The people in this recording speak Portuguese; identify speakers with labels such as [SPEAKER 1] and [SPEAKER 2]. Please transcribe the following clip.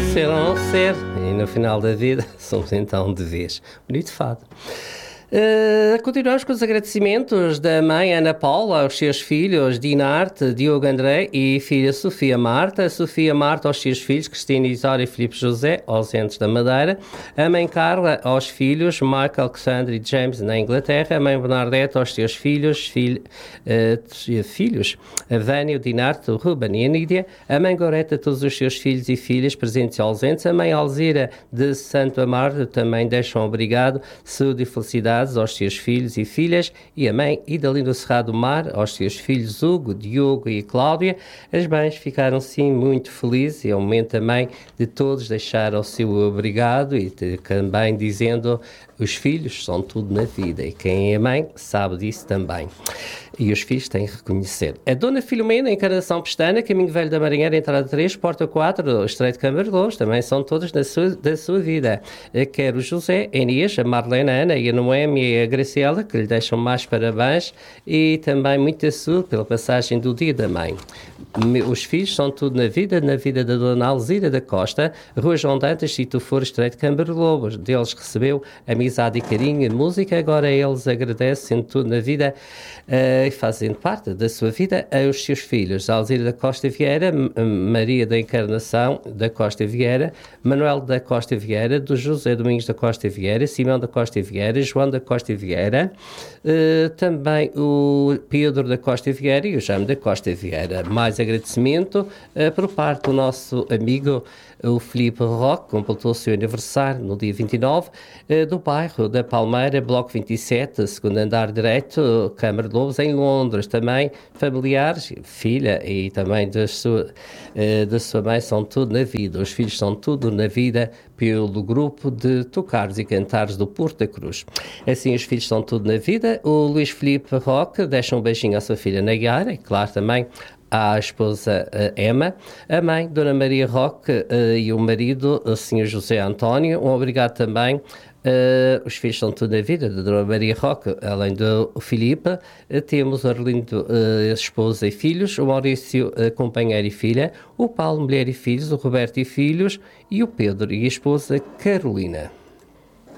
[SPEAKER 1] nasceram a ser, e no final da vida somos então de vez. Bonito fado. Continuamos com os agradecimentos da mãe Ana Paula aos seus filhos Dinarte, Diogo André e filha Sofia Marta. Sofia Marta aos seus filhos Cristina Isória e Filipe José, ausentes da Madeira. A mãe Carla aos filhos Michael, Alexandre e James na Inglaterra. A mãe Bernadette aos seus filhos a Vânia, o Dinarte, o Ruben e a Nídia. A mãe Goreta a todos os seus filhos e filhas presentes e ausentes. A mãe Alzira de Santo Amaro também deixa um obrigado, saúde e felicidade aos seus filhos e filhas, e a mãe Idalino Cerrado Mar aos seus filhos Hugo, Diogo e Cláudia. As mães ficaram sim muito felizes e é o momento também de todos deixar o seu obrigado e também dizendo: os filhos são tudo na vida e quem é mãe sabe disso também. E os filhos têm que reconhecer. A Dona Filomena, Encarnação Pestana, Caminho Velho da Marinheira, Entrada 3, Porta 4, Estreito de Câmara de Lobos, também são todos da sua vida. Quer o José, a Inês, a Marlena, a Ana e a Noémia e a Graciela, que lhe deixam mais parabéns, e também muita saúde pela passagem do Dia da Mãe. Os filhos são tudo na vida da Dona Alzira da Costa, Rua João Dantas, se tu for Estreito de Câmara de Lobos. Deles recebeu amizade e carinho e música, agora eles agradecem tudo na vida e fazem parte da sua vida aos seus filhos: Alzira da Costa Vieira, Maria da Encarnação da Costa Vieira, Manuel da Costa Vieira, do José Domingos da Costa Vieira, Simão da Costa Vieira, João da Costa Vieira, também o Pedro da Costa Vieira e o Jaime da Costa Vieira. Mais agradecimento por parte do nosso amigo o Filipe Roque, que completou o seu aniversário no dia 29, do bairro da Palmeira, Bloco 27, segundo andar direito, Câmara de Lobos, em Londres. Também familiares, filha e também da sua mãe, são tudo na vida. Os filhos são tudo na vida, pelo grupo de tocares e cantares do Porto da Cruz. Assim, os filhos são tudo na vida. O Luís Filipe Roque deixa um beijinho à sua filha Nayara e, claro, também à esposa Emma, a mãe Dona Maria Roque e o marido o Sr. José António. Um obrigado também. Os filhos são tudo na vida da Dona Maria Roque, além do Filipe. Temos o Arlindo, esposa e filhos, o Maurício, companheiro e filha, o Paulo, mulher e filhos, o Roberto e filhos, e o Pedro e a esposa Carolina.